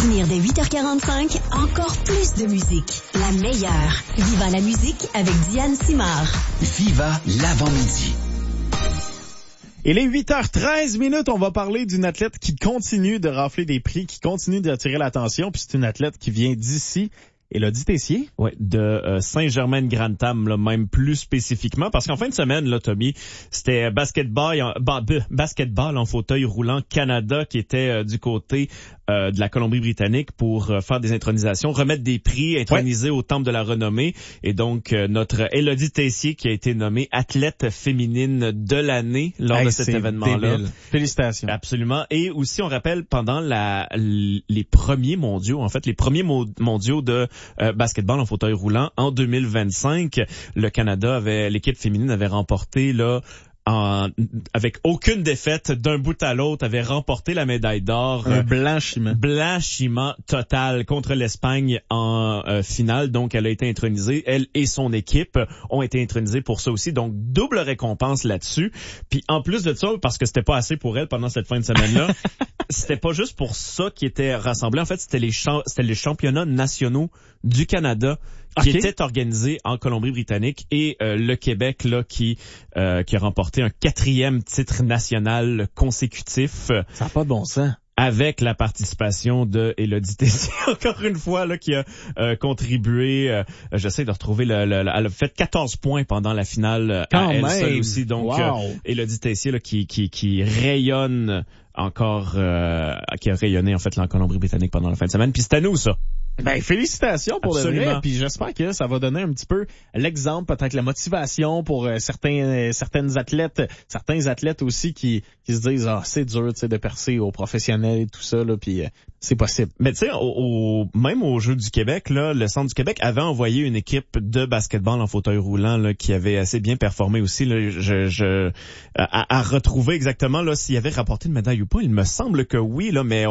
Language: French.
venir dès 8h45, encore plus de musique. La meilleure. Viva la musique avec Diane Simard. Viva l'avant-midi. Il est 8h13, on va parler d'une athlète qui continue de rafler des prix, qui continue d'attirer l'attention, puis c'est une athlète qui vient d'ici. Élodie Tessier? Oui, de Saint-Germain-de-Grantham, là, même plus spécifiquement, parce qu'en fin de semaine, là, Tommy, c'était basketball en fauteuil roulant Canada qui était du côté de la Colombie-Britannique pour faire des intronisations, remettre des prix, introniser au Temple de la Renommée. Et donc, notre Élodie Tessier qui a été nommée athlète féminine de l'année lors de cet événement-là. Débile. Félicitations. Absolument. Et aussi, on rappelle, pendant les premiers mondiaux, en fait, les premiers mondiaux de basketball en fauteuil roulant en 2025, le Canada l'équipe féminine avait remporté là avec aucune défaite d'un bout à l'autre, avait remporté la médaille d'or. Un blanchiment total contre l'Espagne en finale. Donc, elle a été intronisée. Elle et son équipe ont été intronisées pour ça aussi. Donc, double récompense là-dessus. Puis, en plus de ça, parce que c'était pas assez pour elle pendant cette fin de semaine-là, c'était pas juste pour ça qui était rassemblé. En fait, c'était les championnats nationaux du Canada qui étaient organisés en Colombie-Britannique et le Québec là qui a remporté un 4e titre national consécutif. Ça n'a pas de bon sens. Avec la participation de Élodie Tessier, encore une fois, là, qui a contribué. J'essaie de retrouver elle a fait 14 points pendant la finale à elle seule aussi. Donc, Élodie Tessier, là, qui rayonne encore, qui a rayonné, en fait, en Colombie-Britannique pendant la fin de semaine. Puis c'est à nous, ça. Ben, félicitations pour Absolument. le vrai. Puis j'espère que ça va donner un petit peu l'exemple, peut-être la motivation pour certains athlètes aussi qui se disent, c'est dur, tu sais, de percer aux professionnels et tout ça, là, puis c'est possible. Mais tu sais, même aux Jeux du Québec, là, le Centre du Québec avait envoyé une équipe de basketball en fauteuil roulant, là, qui avait assez bien performé aussi, là, à retrouver exactement, là, s'il avait rapporté une médaille ou pas. Il me semble que oui, là, mais